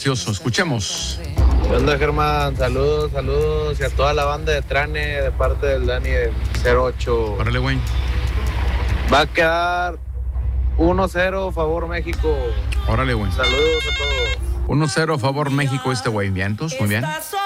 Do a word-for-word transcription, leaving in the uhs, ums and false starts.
gracioso. Escuchemos. ¿Qué onda, Germán? Saludos, saludos. Y a toda la banda de Trane, de parte del Dani del cero ocho. Órale, güey. Va a quedar uno cero, favor México. Órale, güey. Saludos a todos. uno cero, favor México, este güey. Vientos, muy bien.